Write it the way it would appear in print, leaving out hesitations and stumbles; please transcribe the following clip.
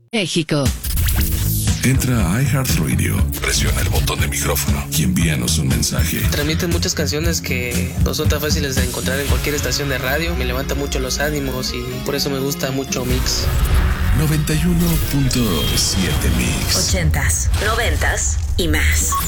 México. Entra a iHeartRadio, presiona el botón de micrófono y envíanos un mensaje. Transmiten muchas canciones que no son tan fáciles de encontrar en cualquier estación de radio. Me levanta mucho los ánimos y por eso me gusta mucho Mix. 91.7 Mix. 80s, 90s y más.